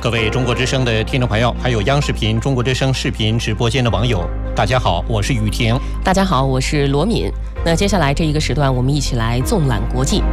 各位中国之声的听众朋友，还有央视频中国之声视频直播间的网友，大家好，我是雨婷。 大家好，我是罗敏。那接下来这一个时段，我们一起来纵览国际。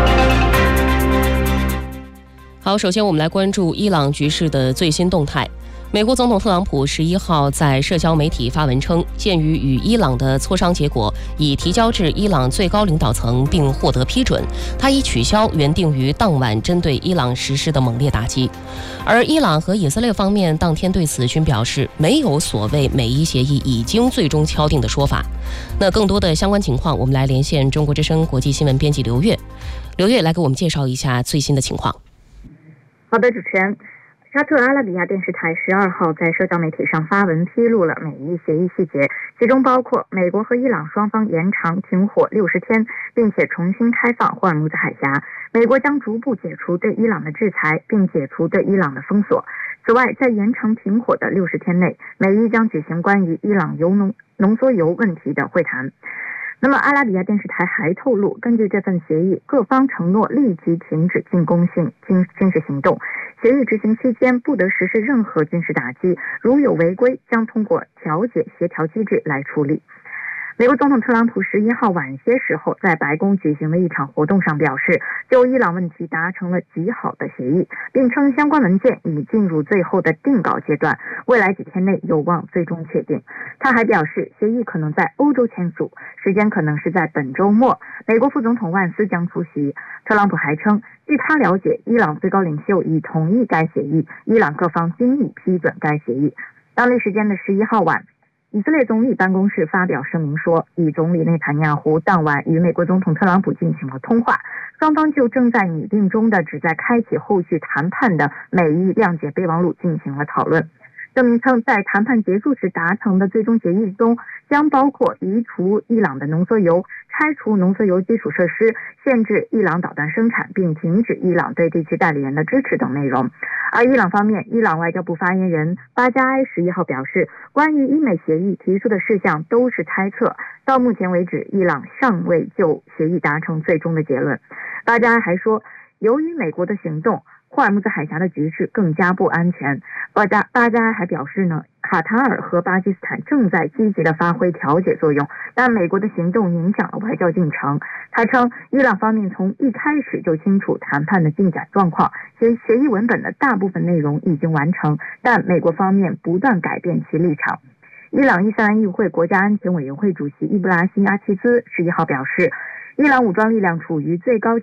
好，首先我们来关注伊朗局势的最新动态。美国总统特朗普11号在社交媒体发文称，鉴于与伊朗的磋商结果已提交至伊朗最高领导层并获得批准，他已取消原定于当晚针对伊朗实施的猛烈打击。而伊朗和以色列方面当天对此均表示，没有所谓美伊协议已经最终敲定的说法。那更多的相关情况，我们来连线中国之声国际新闻编辑刘月。刘月来给我们介绍一下最新的情况。 好的，主持人。沙特阿拉比亚电视台12号在社交媒体上发文披露了美伊协议细节，其中包括美国和伊朗双方延长停火60天，并且重新开放霍尔木兹海峡。美国将逐步解除对伊朗的制裁，并解除对伊朗的封锁。此外，在延长停火的60天内，美伊将举行关于伊朗浓缩铀问题的会谈。那么阿拉比亚电视台还透露，根据这份协议，各方承诺立即停止进攻性军事行动，协议执行期间不得实施任何军事打击，如有违规将通过调解协调机制来处理。美国总统特朗普11号晚些时候在白宫举行的一场活动上表示，就伊朗问题达成了极好的协议，并称相关文件已进入最后的定稿阶段，未来几天内有望最终确定。他还表示，协议可能在欧洲签署，时间可能是在本周末，美国副总统万斯将出席。特朗普还称，据他了解，伊朗最高领袖已同意该协议，伊朗各方均已批准该协议。当地时间的11号晚，以色列总理办公室发表声明说，以总理内塔尼亚胡当晚与美国总统特朗普进行了通话，双方就正在拟定中的旨在开启后续谈判的美伊谅解备忘录进行了讨论。声明称，在谈判结束时达成的最终协议中，将包括移除伊朗的浓缩铀、拆除浓缩铀基础设施、限制伊朗导弹生产，并停止伊朗对地区代理人的支持等内容。而伊朗方面，伊朗外交部发言人巴加埃11号表示，关于伊美协议提出的事项都是猜测，到目前为止，伊朗尚未就协议达成最终的结论。巴加埃还说，由于美国的行动，霍尔木兹海峡的局势更加不安全。巴加埃还表示呢，卡塔尔和巴基斯坦正在积极地发挥调解作用，但美国的行动影响了外交进程。他称，伊朗方面从一开始就清楚谈判的进展状况，协议文本的大部分内容已经完成，但美国方面不断改变其立场。伊朗伊斯兰议会国家安全委员会主席伊布拉辛阿齐兹11号表示，伊朗武装力量处于最高